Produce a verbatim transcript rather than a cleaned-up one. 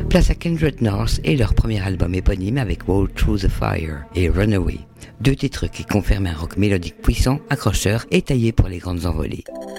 Place à Kindred North et leur premier album éponyme avec Walk Through the Fire et Runaway. Deux titres qui confirment un rock mélodique puissant, accrocheur et taillé pour les grandes envolées.